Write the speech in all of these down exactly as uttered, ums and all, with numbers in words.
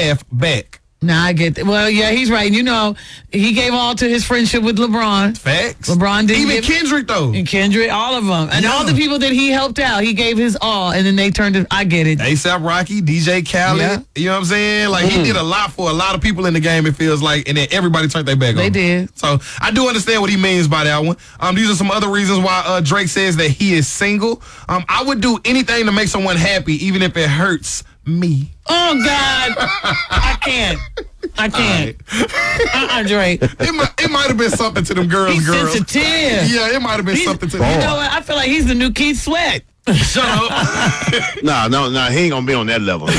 half back. Nah, I get that. Well, yeah, he's right. You know, he gave all to his friendship with LeBron. Facts. LeBron didn't Even give, Kendrick, though. And Kendrick, all of them. And Yeah. all the people that he helped out, he gave his all, and then they turned it. I get it. A$AP Rocky, D J Khaled. Yeah. You know what I'm saying? Like, Mm. he did a lot for a lot of people in the game, it feels like, and then everybody turned their back on They him. did. So, I do understand what he means by that one. Um, these are some other reasons why uh, Drake says that he is single. Um, I would do anything to make someone happy, even if it hurts me. Oh, God. I can't. I can't. Uh-uh, Drake. It might, it might have been something to them girls, He's girls. sensitive. Yeah, it might have been He's- something to You them. know what? I feel like he's the new Keith Sweat. Shut up. Nah, no, no, he ain't gonna be on that level.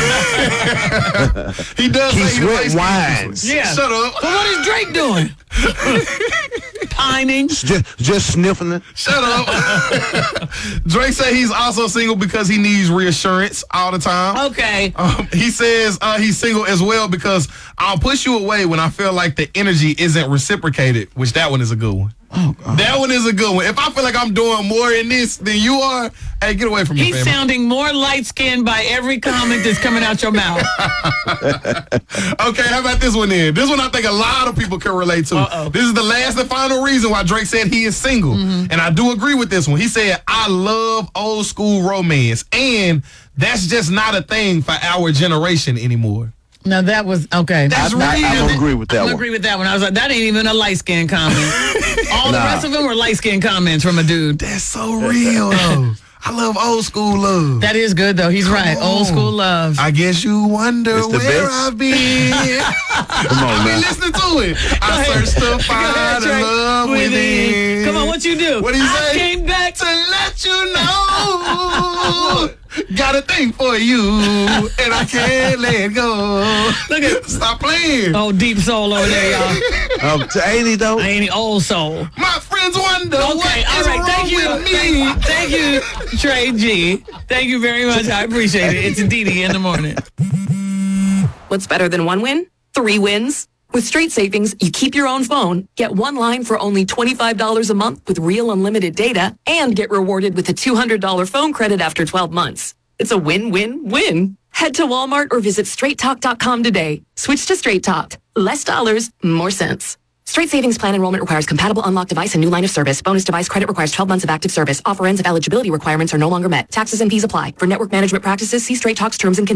He does Keith say he Sweat likes whines. Keith Sweat. Yeah. Shut up. But what is Drake doing? Pining. Just, just sniffing it. Shut up. Drake said he's also single because he needs reassurance all the time. Okay. Um, he says uh, he's single as well because I'll push you away when I feel like the energy isn't reciprocated, which that one is a good one. Oh, God. That one is a good one. If I feel like I'm doing more in this than you are, hey, get away from me, He's family. sounding more light-skinned by every comment that's coming out your mouth. Okay, how about this one then? This one I think a lot of people can relate to. Uh-oh. This is the last and final reason why Drake said he is single. Mm-hmm. And I do agree with this one. He said, I love old school romance. And that's just not a thing for our generation anymore. Now, that was, okay. That's I, real. I, I don't agree with that I one. agree with that one. I was like, that ain't even a light-skinned comment. All the Nah. rest of them were light-skinned comments from a dude. That's so real, though. I love old school love. That is good, though. He's right. Come Old on. school love. I guess you wonder It's the where best. I've been. Come on, I man. be listening to it. I searched to Go ahead, find the Drake. love within. Come on, what you do? What do you I say? came back To let you know. Got a thing for you, and I can't let go. Look at Stop playing. oh, deep soul over there, y'all. Um, to ain't he though? I ain't any old soul. My friends wonder Okay, what all is right. wrong Thank you. with me. Thank, thank you, Trey G. Thank you very much. I appreciate it. It's Dee Dee in the morning. What's better than one win? Three wins. With Straight Savings, you keep your own phone, get one line for only twenty-five dollars a month with real unlimited data, and get rewarded with a two hundred dollars phone credit after twelve months. It's a win-win-win. Head to Walmart or visit straight talk dot com today. Switch to Straight Talk. Less dollars, more sense. Straight Savings Plan enrollment requires compatible unlocked device and new line of service. Bonus device credit requires twelve months of active service. Offer ends if eligibility requirements are no longer met. Taxes and fees apply. For network management practices, see Straight Talk's terms and conditions.